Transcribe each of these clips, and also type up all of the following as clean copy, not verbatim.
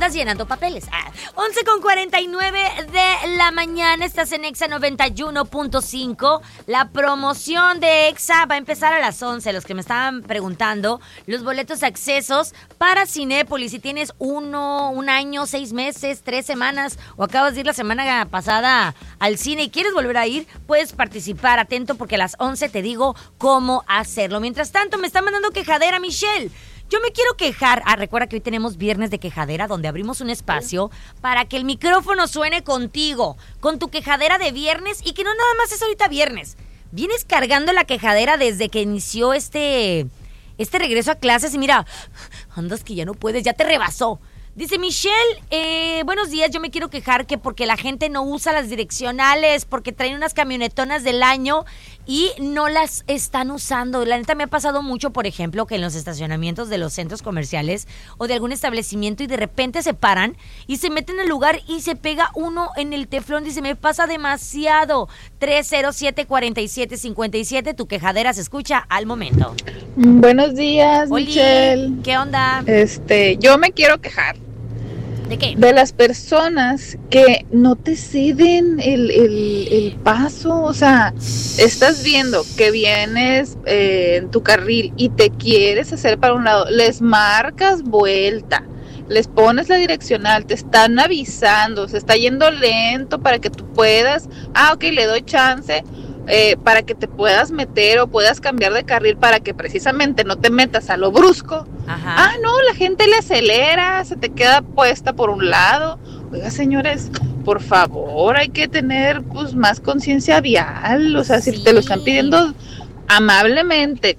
andas llenando papeles. 11:49 de la mañana, estás en Exa 91.5. La promoción de Exa va a empezar a las 11. Los que me estaban preguntando, los boletos accesos para Cinépolis. Si tienes un año, 6 meses, 3 semanas o acabas de ir la semana pasada al cine y quieres volver a ir, puedes participar. Atento porque a las 11 te digo cómo hacerlo. Mientras tanto, me está mandando quejadera Michelle. Yo me quiero quejar. Recuerda que hoy tenemos viernes de quejadera, donde abrimos un espacio para que el micrófono suene contigo, con tu quejadera de viernes, y que no nada más es ahorita viernes. Vienes cargando la quejadera desde que inició este regreso a clases y mira, andas que ya no puedes, ya te rebasó. Dice Michelle, buenos días, yo me quiero quejar que porque la gente no usa las direccionales, porque traen unas camionetonas del año y no las están usando. La neta me ha pasado mucho, por ejemplo, que en los estacionamientos de los centros comerciales o de algún establecimiento y de repente se paran y se meten al lugar y se pega uno en el teflón. Dice, me pasa demasiado. 307-4757, tu quejadera se escucha al momento. Buenos días, Oli, Michelle. ¿Qué onda? Yo me quiero quejar. ¿De qué? De las personas que no te ceden el paso. O sea, estás viendo que vienes en tu carril y te quieres hacer para un lado, les marcas vuelta, les pones la direccional, te están avisando, se está yendo lento para que tú puedas, ok, le doy chance, para que te puedas meter o puedas cambiar de carril para que precisamente no te metas a lo brusco. Ajá. No, la gente le acelera, se te queda puesta por un lado. Oiga, señores, por favor, hay que tener pues más conciencia vial. O sea, si te lo están pidiendo amablemente,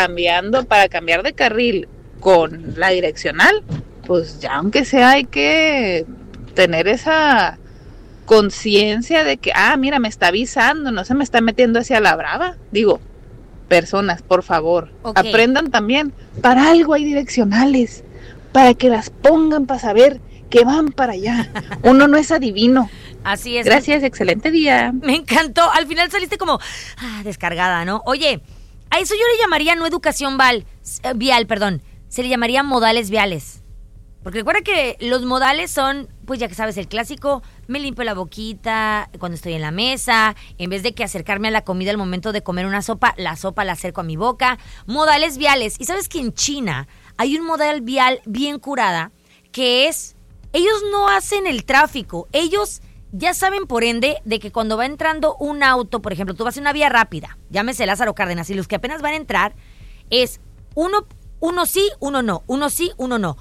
para cambiar de carril con la direccional, pues ya aunque sea hay que tener esa conciencia de que, mira, me está avisando, no se me está metiendo hacia la brava. Digo, personas, por favor, aprendan también. Para algo hay direccionales, para que las pongan para saber que van para allá. Uno no es adivino. Así es. Gracias, excelente día. Me encantó. Al final saliste como descargada, ¿no? Oye, a eso yo le llamaría no educación vial, perdón. Se le llamaría modales viales. Porque recuerda que los modales son, pues ya que sabes, el clásico, me limpio la boquita cuando estoy en la mesa, en vez de que acercarme a la comida al momento de comer una sopa, la sopa la acerco a mi boca. Modales viales. Y sabes que en China hay un modal vial bien curada, que es, ellos no hacen el tráfico, ellos ya saben por ende de que cuando va entrando un auto, por ejemplo, tú vas en una vía rápida, llámese Lázaro Cárdenas, y los que apenas van a entrar es uno sí, uno no, uno sí, uno no.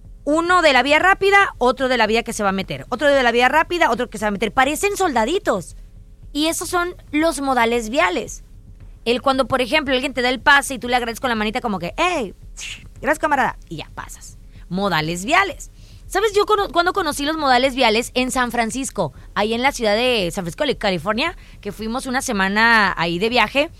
Uno de la vía rápida, otro de la vía que se va a meter. Otro de la vía rápida, otro que se va a meter. Parecen soldaditos. Y esos son los modales viales. Cuando, por ejemplo, alguien te da el pase y tú le agradeces con la manita como que, hey, gracias camarada, y ya pasas. Modales viales. ¿Sabes yo cuando conocí los modales viales? En San Francisco, ahí en la ciudad de San Francisco, California, que fuimos una semana ahí de viaje.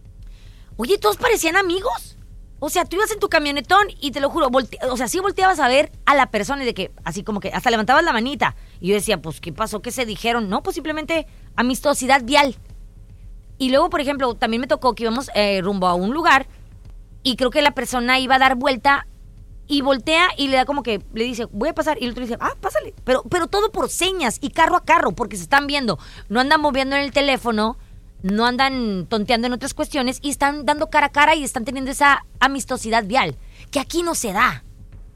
Oye, todos parecían amigos. O sea, tú ibas en tu camionetón y te lo juro, sí volteabas a ver a la persona y de que, así como que hasta levantabas la manita. Y yo decía, pues, ¿qué pasó? ¿Qué se dijeron? No, pues simplemente amistosidad vial. Y luego, por ejemplo, también me tocó que íbamos rumbo a un lugar y creo que la persona iba a dar vuelta y voltea y le da como que, le dice, voy a pasar. Y el otro dice, pásale. Pero todo por señas y carro a carro, porque se están viendo. No andan moviendo en el teléfono, no andan tonteando en otras cuestiones y están dando cara a cara y están teniendo esa amistosidad vial, que aquí no se da.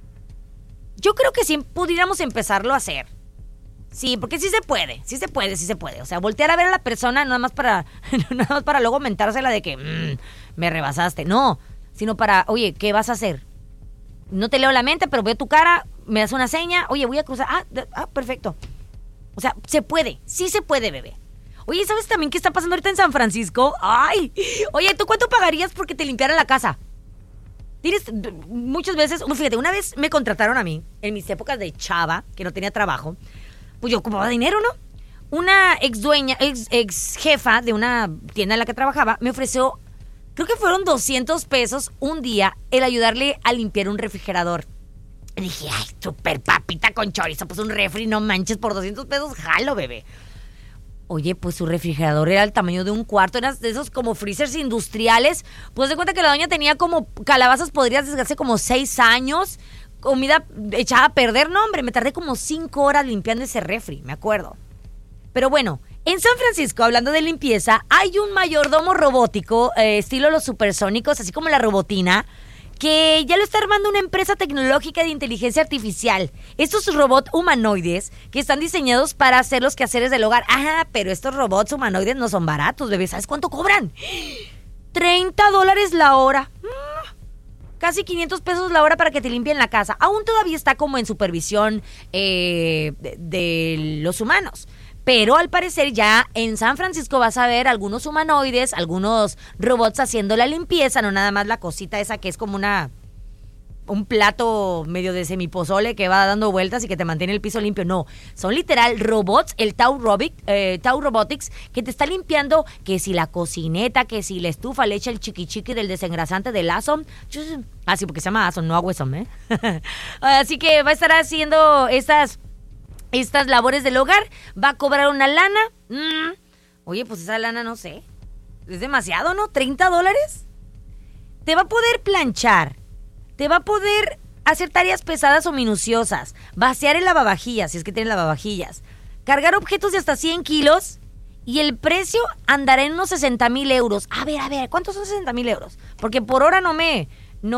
Yo creo que sí pudiéramos empezarlo a hacer. Sí, porque sí se puede. O sea, voltear a ver a la persona nada más para luego mentársela de que me rebasaste. No, sino para, oye, ¿qué vas a hacer? No te leo la mente, pero veo tu cara, me das una seña, oye, voy a cruzar. Perfecto. O sea, se puede, sí se puede, bebé. Oye, ¿sabes también qué está pasando ahorita en San Francisco? ¡Ay! Oye, ¿tú cuánto pagarías porque te limpiaran la casa? Tienes muchas veces... Fíjate, una vez me contrataron a mí, en mis épocas de chava, que no tenía trabajo, pues yo ocupaba dinero, ¿no? Una ex jefa de una tienda en la que trabajaba me ofreció, creo que fueron 200 pesos un día, el ayudarle a limpiar un refrigerador. Y dije, ay, súper papita con chorizo, pues un refri, no manches, por 200 pesos, jalo, bebé. Oye, pues su refrigerador era el tamaño de un cuarto, eran de esos como freezers industriales. Pues de cuenta que la doña tenía como calabazas podridas desde hace como 6 años, comida echada a perder. No, hombre, me tardé como 5 horas limpiando ese refri, me acuerdo. Pero bueno, en San Francisco, hablando de limpieza, hay un mayordomo robótico, estilo los supersónicos, así como la robotina, que ya lo está armando una empresa tecnológica de inteligencia artificial. Estos robots humanoides que están diseñados para hacer los quehaceres del hogar. Ah, pero estos robots humanoides no son baratos, bebé. ¿Sabes cuánto cobran? $30 la hora. Casi 500 pesos la hora para que te limpien la casa. Aún todavía está como en supervisión de los humanos. Pero al parecer ya en San Francisco vas a ver algunos humanoides, algunos robots haciendo la limpieza, no nada más la cosita esa que es como un plato medio de semipozole que va dando vueltas y que te mantiene el piso limpio. No, son literal robots, el Tau Robotics, que te está limpiando que si la cocineta, que si la estufa le echa el chiqui del desengrasante del Asom. Sí, porque se llama Asom, no Awesom, ¿eh? Así que va a estar haciendo estas labores del hogar, va a cobrar una lana. Oye, pues esa lana no sé, es demasiado, ¿no? $30. Te va a poder planchar, te va a poder hacer tareas pesadas o minuciosas, vaciar el lavavajillas, si es que tienes lavavajillas, cargar objetos de hasta 100 kilos y el precio andará en unos 60,000 euros. A ver, ¿cuántos son 60,000 euros? Porque por hora no me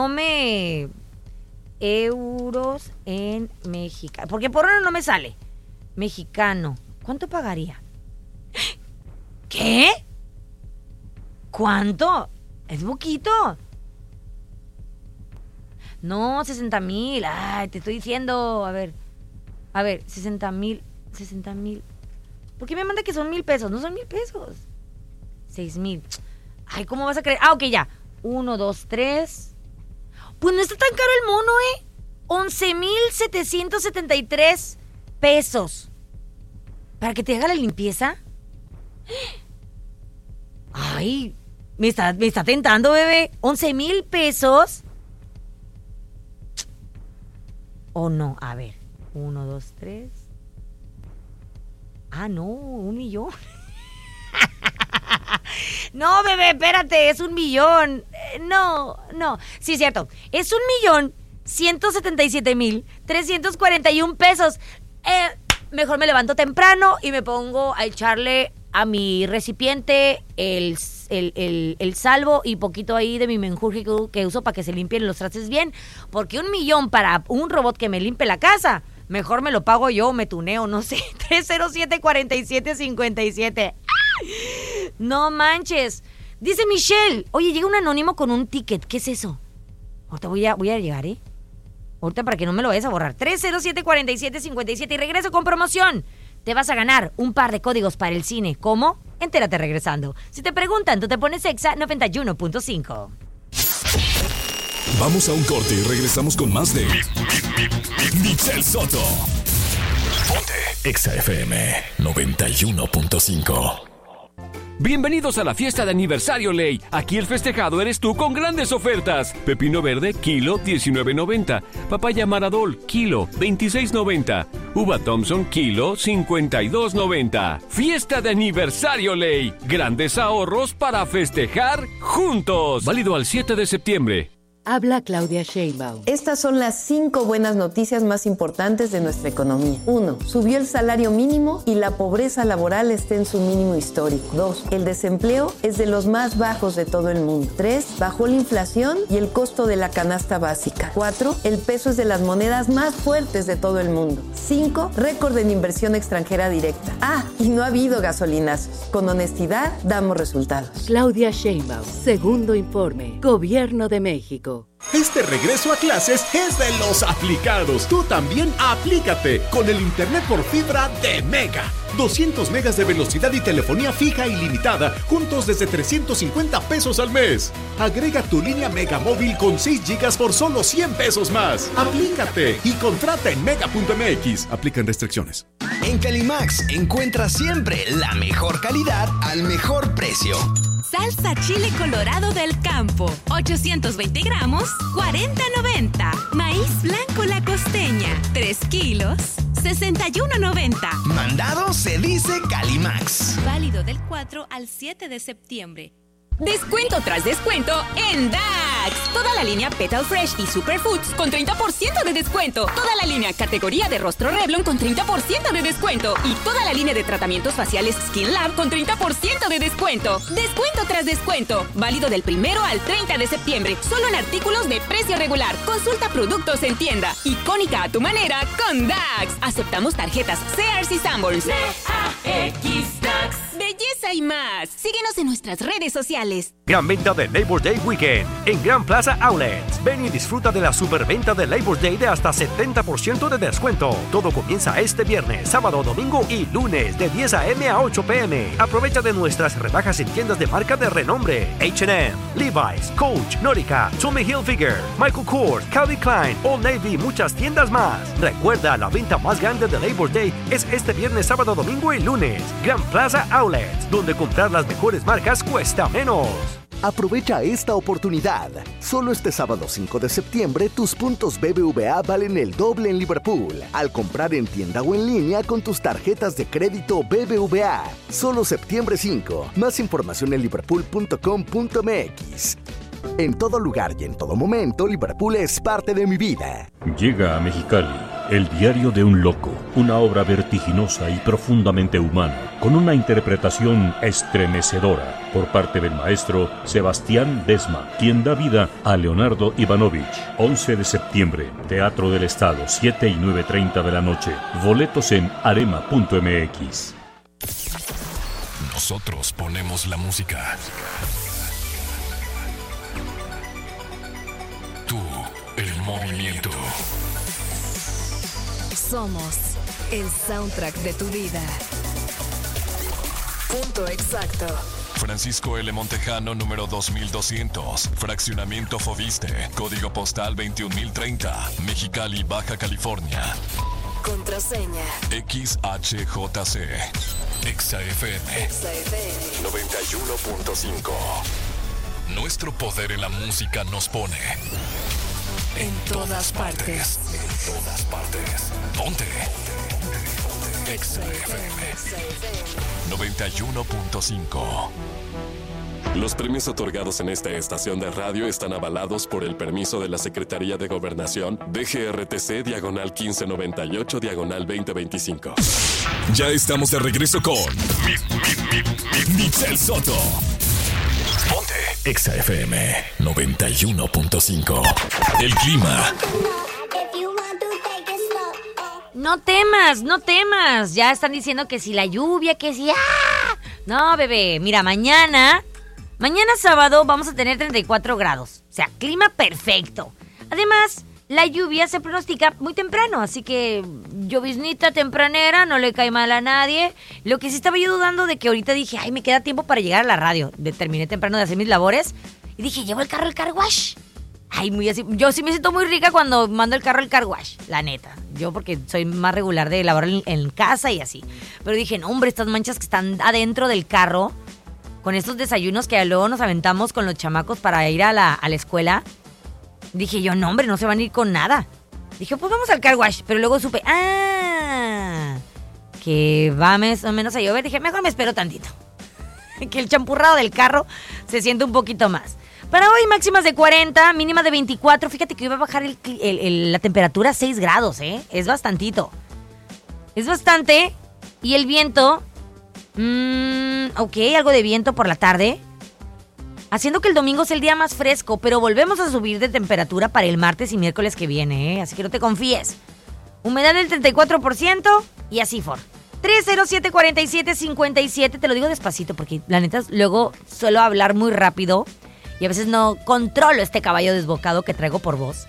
euros en mexicano, porque por hora no me sale mexicano. ¿Cuánto pagaría? ¿Qué? ¿Cuánto? Es poquito. No, 60,000. Ay, te estoy diciendo. A ver, 60,000. ¿Por qué me manda que son 1,000 pesos? No son 1,000 pesos. 6,000. Ay, ¿cómo vas a creer? Ok, ya. 1, 2, 3. Pues no está tan caro el mono, 11,773 pesos. ¿Para que te haga la limpieza? Ay, me está tentando, bebé. 11,000 pesos. ¿O no? A ver. 1, 2, 3. Ah, no, 1,000,000. No, bebé, espérate, es 1,000,000. No. Sí, es cierto. Es 1,177,341 pesos. Mejor me levanto temprano y me pongo a echarle a mi recipiente el salvo y poquito ahí de mi menjurje que uso para que se limpien los trastes bien. Porque 1,000,000 para un robot que me limpie la casa, mejor me lo pago yo, me tuneo, no sé. 307-4757. No manches. Dice Michelle, oye, llega un anónimo con un ticket. ¿Qué es eso? Ahorita voy a llegar, Ahorita para que no me lo vayas a borrar. 307-4757 y regreso con promoción. Te vas a ganar un par de códigos para el cine. ¿Cómo? Entérate regresando. Si te preguntan, tú te pones Exa 91.5. Vamos a un corte y regresamos con más de Michelle Soto. Ponte Exa FM 91.5. Bienvenidos a la fiesta de aniversario Ley. Aquí el festejado eres tú con grandes ofertas. Pepino verde, kilo, $19.90. Papaya Maradol, kilo, $26.90. Uva Thompson, kilo, $52.90. Fiesta de aniversario Ley. Grandes ahorros para festejar juntos. Válido al 7 de septiembre. Habla Claudia Sheinbaum. Estas son las 5 buenas noticias más importantes de nuestra economía. 1. Subió el salario mínimo y la pobreza laboral está en su mínimo histórico. 2. El desempleo es de los más bajos de todo el mundo. 3. Bajó la inflación y el costo de la canasta básica. 4. El peso es de las monedas más fuertes de todo el mundo. 5. Récord en inversión extranjera directa. Y no ha habido gasolinazos. Con honestidad damos resultados. Claudia Sheinbaum. Segundo informe. Gobierno de México. Este regreso a clases es de los aplicados. Tú también aplícate con el internet por fibra de Mega. 200 megas de velocidad y telefonía fija ilimitada, juntos desde 350 pesos al mes. Agrega tu línea Mega móvil con 6 gigas por solo 100 pesos más. Aplícate y contrata en mega.mx. Aplican restricciones. En Calimax encuentras siempre la mejor calidad al mejor precio. Salsa chile colorado del campo, 820 gramos, $40.90. Maíz blanco La Costeña, 3 kilos, $61.90. Mandado se dice Calimax. Válido del 4 al 7 de septiembre. Descuento tras descuento en Dax. Toda la línea Petal Fresh y Superfoods con 30% de descuento. Toda la línea categoría de rostro Revlon con 30% de descuento. Y toda la línea de tratamientos faciales Skin Lab con 30% de descuento. Descuento tras descuento. Válido del 1 al 30 de septiembre. Solo en artículos de precio regular. Consulta productos en tienda. Icónica a tu manera con Dax. Aceptamos tarjetas Sears y Sanborns. DAX Dax. Belleza y más. Síguenos en nuestras redes sociales. Gran venta de Labor Day Weekend en Gran Plaza Outlets. Ven y disfruta de la superventa de Labor Day de hasta 70% de descuento. Todo comienza este viernes, sábado, domingo y lunes de 10 a.m. a 8 p.m. Aprovecha de nuestras rebajas en tiendas de marca de renombre: H&M, Levi's, Coach, Nautica, Tommy Hilfiger, Michael Kors, Calvin Klein, Old Navy y muchas tiendas más. Recuerda, la venta más grande de Labor Day es este viernes, sábado, domingo y lunes. Gran Plaza Outlets, donde comprar las mejores marcas cuesta menos. Aprovecha esta oportunidad. Solo este sábado 5 de septiembre, tus puntos BBVA valen el doble en Liverpool al comprar en tienda o en línea con tus tarjetas de crédito BBVA. Solo septiembre 5. Más información en liverpool.com.mx. En todo lugar y en todo momento, Liverpool es parte de mi vida. Llega a Mexicali, El diario de un loco, una obra vertiginosa y profundamente humana, con una interpretación estremecedora por parte del maestro Sebastián Desma, quien da vida a Leonardo Ivanovich. 11 de septiembre, Teatro del Estado, 7 y 9:30 de la noche. Boletos en arema.mx. Nosotros ponemos la música. Tú, el movimiento. Somos el soundtrack de tu vida. Punto exacto. Francisco L. Montejano, número 2200, Fraccionamiento Foviste, Código Postal 21030, Mexicali, Baja California. Contraseña XHJC, ExaFM 91.5. Nuestro poder en la música nos pone en todas partes. En todas partes. Ponte. ExaFM 91.5. Los premios otorgados en esta estación de radio están avalados por el permiso de la Secretaría de Gobernación, DGRTC, diagonal 1598, diagonal 2025. Ya estamos de regreso con Michelle Soto. Ponte ExaFM 91.5. El clima. No temas, no temas. Ya están diciendo que si la lluvia, que si... ¡ah! No, bebé. Mira, mañana sábado vamos a tener 34 grados. O sea, clima perfecto. Además, la lluvia se pronostica muy temprano. Así que lloviznita tempranera, no le cae mal a nadie. Lo que sí estaba yo dudando de que ahorita dije, ay, me queda tiempo para llegar a la radio. Terminé temprano de hacer mis labores. Y dije, llevo el carro al car wash. Ay, muy así. Yo sí me siento muy rica cuando mando el carro al car wash, la neta. Yo porque soy más regular de lavar en casa y así. Pero dije, no, hombre, estas manchas que están adentro del carro, con estos desayunos que luego nos aventamos con los chamacos para ir a la escuela. Dije yo, no, hombre, no se van a ir con nada. Dije, pues vamos al car wash. Pero luego supe, que va más o menos a llover. Dije, mejor me espero tantito. Que el champurrado del carro se siente un poquito más. Para hoy, máximas de 40, mínima de 24. Fíjate que iba a bajar la temperatura a 6 grados, ¿eh? Es bastantito. Es bastante. Y el viento, ok, algo de viento por la tarde. Haciendo que el domingo sea el día más fresco, pero volvemos a subir de temperatura para el martes y miércoles que viene, ¿eh? Así que no te confíes. Humedad del 34% y así for. 307-4757, te lo digo despacito porque la neta luego suelo hablar muy rápido. Y a veces no controlo este caballo desbocado que traigo por voz.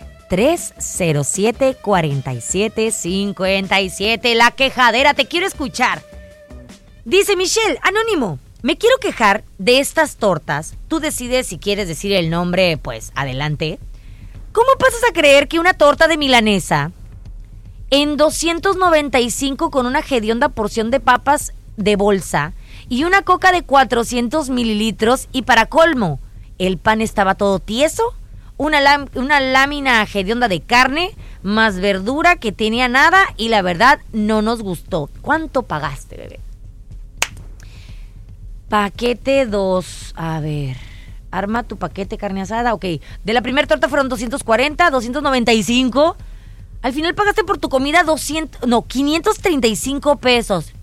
307-4757. La quejadera, te quiero escuchar. Dice Michelle, anónimo, me quiero quejar de estas tortas. Tú decides si quieres decir el nombre, pues adelante. ¿Cómo pasas a creer que una torta de milanesa en 295 con una hedionda porción de papas de bolsa y una coca de 400 mililitros y para colmo, el pan estaba todo tieso, una lámina hedionda de carne, más verdura que tenía nada y la verdad no nos gustó? ¿Cuánto pagaste, bebé? Paquete 2, a ver, arma tu paquete carne asada, ok. De la primera torta fueron 240, 295. Al final pagaste por tu comida 535 pesos.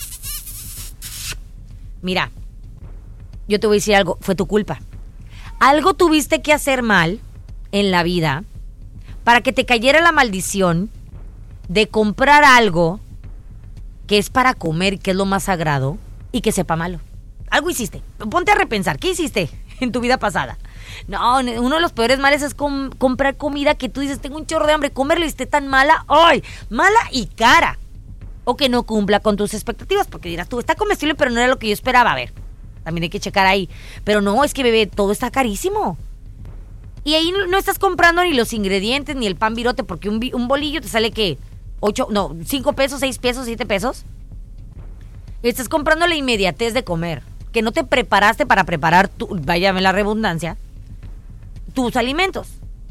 Mira, yo te voy a decir algo, fue tu culpa. Algo tuviste que hacer mal en la vida para que te cayera la maldición de comprar algo que es para comer, que es lo más sagrado, y que sepa malo. Algo hiciste. Ponte a repensar, ¿qué hiciste en tu vida pasada? No, uno de los peores males es comprar comida que tú dices, tengo un chorro de hambre, comerla y esté tan mala, ¡ay! Mala y cara. O que no cumpla con tus expectativas, porque dirás tú, está comestible, pero no era lo que yo esperaba. A ver, también hay que checar ahí. Pero no, es que, bebé, todo está carísimo. Y ahí no estás comprando ni los ingredientes, ni el pan virote, porque un bolillo te sale, ¿qué? 5 pesos, 6 pesos, 7 pesos. Estás comprando la inmediatez de comer, que no te preparaste para preparar, váyame la redundancia, tus alimentos.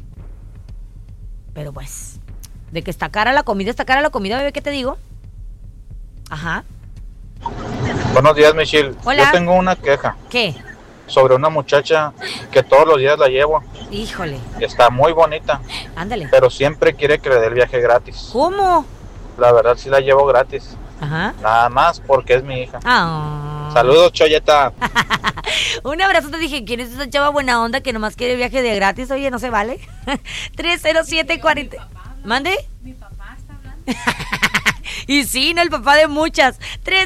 Pero pues, de que está cara la comida, bebé, ¿qué te digo? Ajá. Buenos días, Michelle. Hola. Yo tengo una queja. ¿Qué? Sobre una muchacha que todos los días la llevo. Híjole. Está muy bonita. Ándale. Pero siempre quiere que le dé el viaje gratis. ¿Cómo? La verdad sí la llevo gratis. Ajá. Nada más porque es mi hija. Ah. Saludos, Choyeta. Un abrazo, te dije, ¿quién es esa chava buena onda que nomás quiere viaje de gratis? Oye, no se vale. 307-40. ¿Mande? Mi papá está hablando. Y sí, no, el papá de muchas.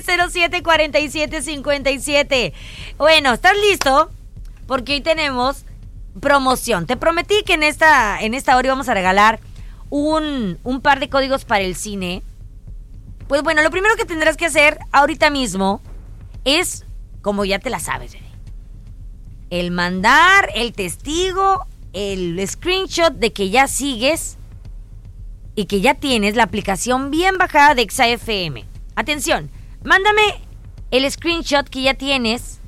307-4757. Bueno, ¿estás listo? Porque hoy tenemos promoción. Te prometí que en esta hora íbamos a regalar un par de códigos para el cine. Pues bueno, lo primero que tendrás que hacer ahorita mismo es, como ya te la sabes, bebé, el mandar el testigo, el screenshot de que ya sigues y que ya tienes la aplicación bien bajada de Exa FM. Atención, mándame el screenshot que ya tienes,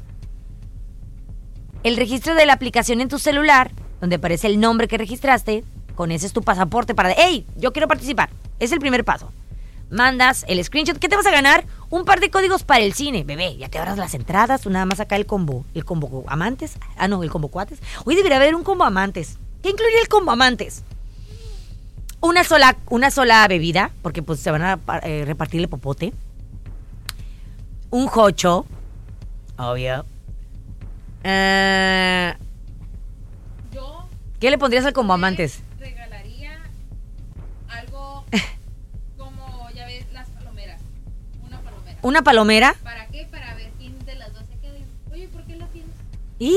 el registro de la aplicación en tu celular, donde aparece el nombre que registraste. Con ese es tu pasaporte para... ¡Ey! Yo quiero participar. Es el primer paso. Mandas el screenshot. ¿Qué te vas a ganar? Un par de códigos para el cine. Bebé, ya te ahorras las entradas. Tú nada más acá el combo amantes. Ah, no, el combo cuates. Hoy debería haber un combo amantes. ¿Qué incluiría el combo amantes? Una sola bebida, porque pues se van a repartir el popote. Un jocho. Obvio. ¿Qué le pondrías al combo amantes? Regalaría algo como, ya ves, las palomeras. Una palomera. ¿Una palomera? ¿Para qué? Para ver quién de las dos se queda. Oye, ¿por qué la tienes? ¡Y!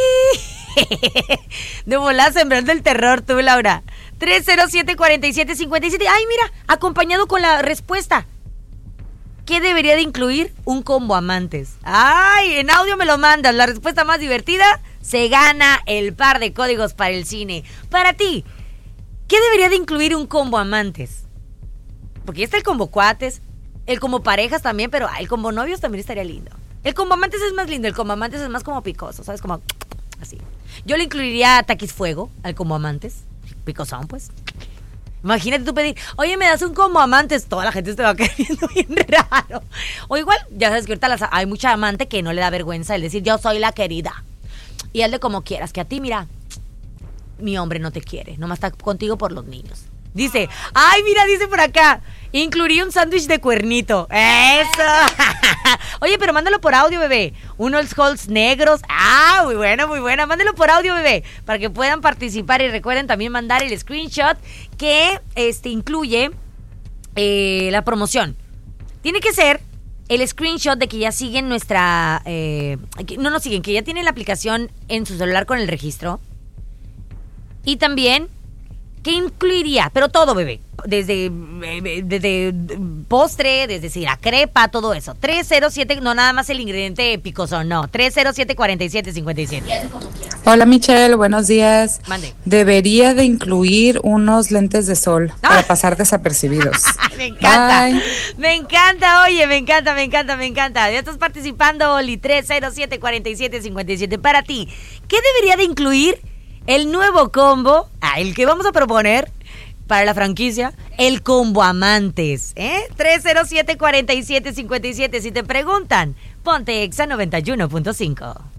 De volada sembrando el terror tú, Laura. 307-4757. ¡Ay, mira! Acompañado con la respuesta. ¿Qué debería de incluir un combo amantes? ¡Ay! En audio me lo mandas. La respuesta más divertida se gana el par de códigos para el cine. Para ti, ¿qué debería de incluir un combo amantes? Porque ya está el combo cuates, el combo parejas también, pero el combo novios también estaría lindo. El combo amantes es más lindo, el combo amantes es más como picoso, ¿sabes? Como así. Yo le incluiría taquis fuego al combo amantes. Picosón, pues. Imagínate tú pedir, oye, ¿me das un combo amantes? Toda la gente te va a caer viendo bien raro. O igual, ya sabes que ahorita hay mucha amante que no le da vergüenza el decir, yo soy la querida. Y hazle como quieras, que a ti, mira, mi hombre no te quiere, nomás está contigo por los niños. Dice, ay, mira, dice por acá, incluiría un sándwich de cuernito. ¡Eso! Oye, pero mándalo por audio, bebé. Unos Halls negros. Ah, muy buena, muy buena. Mándalo por audio, bebé, para que puedan participar. Y recuerden también mandar el screenshot que incluye la promoción. Tiene que ser el screenshot de que ya siguen nuestra... no nos siguen, que ya tienen la aplicación en su celular con el registro. Y también... ¿qué incluiría? Pero todo, bebé. Desde postre, desde si la crepa, todo eso. 307, no nada más el ingrediente picosón, no. 307-4757. Hola, Michelle, buenos días. Mande. Debería de incluir unos lentes de sol para pasar desapercibidos. Me encanta. Bye. Me encanta, oye, me encanta. Ya estás participando, Oli. 307-4757. Para ti, ¿qué debería de incluir el nuevo combo, el que vamos a proponer para la franquicia, el combo amantes? 307-4757. Si te preguntan, Ponte Exa 91.5.